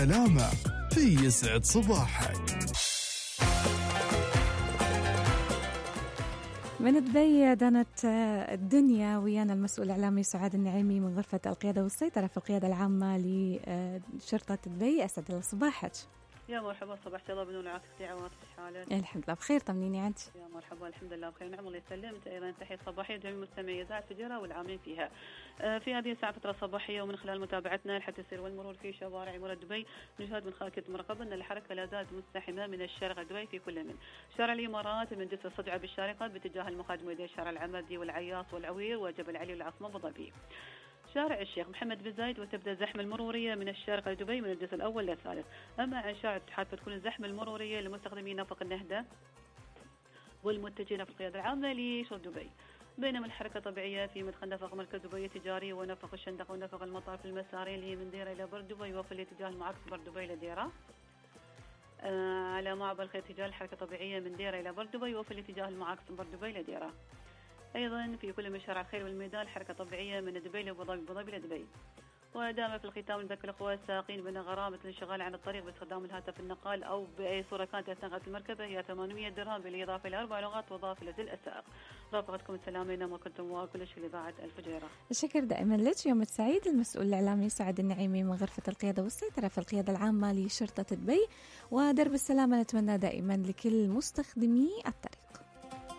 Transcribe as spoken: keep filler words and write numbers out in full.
سلامة في يسعد صباحك. من دبي دانت الدنيا ويانا المسؤول الإعلامي سعاد النعيمي من غرفة القيادة والسيطرة في القيادة العامة لشرطة دبي. أسعد الله صباحك. يا مرحبا، صباح الله بنور عاطفتي عواطف حالك. الحمد لله بخير، طمنيني عنك. يا مرحبا، الحمد لله بخير، نعم الله يسلمك. ايضا تحيه صباحيه لجميع مستمعي اذاعه الفجيره والعاملين فيها. في هذه الساعه فتره صباحيه، ومن خلال متابعتنا لحد السير والمرور في شوارع مدينه دبي نشاهد من خلال كتب مراقبه ان الحركه لا زالت مزدحمه من الشارع دبي في كل من شارع الامارات من جسر الصدعه بالشارقه باتجاه المخادم الى شارع العمدي والعياط والعوير وجبل علي والعاصمه ابو ظبي. شارع الشيخ محمد بن زايد وتبدأ الزحمة المرورية من الشارقة لدبي من الجزء الأول للثالث. أما عن شارع الاتحاد فتكون الزحمة المرورية لمستخدمين نفق النهدة والمتجهين في القيادة العامة لشرطة دبي، بينما الحركة طبيعية في مدخل نفق مركز دبي التجاري ونفق الشندق ونفق المطار في المسارين اللي هي من ديرة إلى بر دبي وفي الاتجاه المعاكس بر دبي إلى ديرة. آه على معبر الخير تجاه الحركة طبيعية من ديرة إلى بر دبي وفي الاتجاه المعاكس بر دبي إلى ديرة. أيضا في كل من شارع الخير والميدان حركة طبيعية من دبي لأبو ظبي أبو ظبي لدبي. ودائما في الختام نذكر الأخوة السائقين بأن غرامة الانشغال عن الطريق باستخدام الهاتف النقال أو بأي صورة كانت أثناء المركبة هي ثمانمئة درهم بالإضافة إلى أربع لغات وإضافة لزل السائق. رافقتكم السلام لنا وكنتم وكل شيء لإذاعة الفجيرة. الشكر دائما لك. يوم السعيد. المسؤول الإعلامي سعاد النعيمي من غرفة القيادة والسيطرة في القيادة العامة لشرطة دبي. ودرب السلامة نتمنى دائما لكل مستخدمي الطريق.